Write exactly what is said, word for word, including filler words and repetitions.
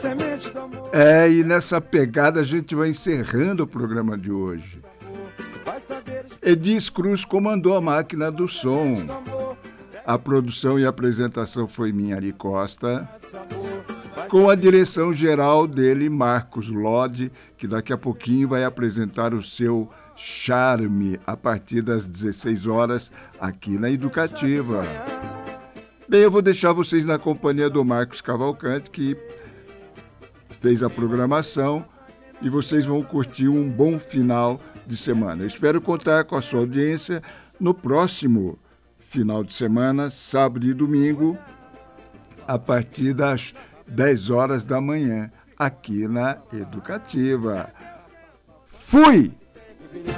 É, e nessa pegada a gente vai encerrando o programa de hoje. Edis Cruz comandou a máquina do som. A produção e apresentação foi minha, Ari Costa, com a direção geral dele, Marcos Lodi, que daqui a pouquinho vai apresentar o seu Charme a partir das dezesseis horas aqui na Educativa. Bem, eu vou deixar vocês na companhia do Marcos Cavalcante, que fez a programação, e vocês vão curtir um bom final de semana. Eu espero contar com a sua audiência no próximo final de semana, sábado e domingo, a partir das dez horas da manhã, aqui na Educativa. Fui!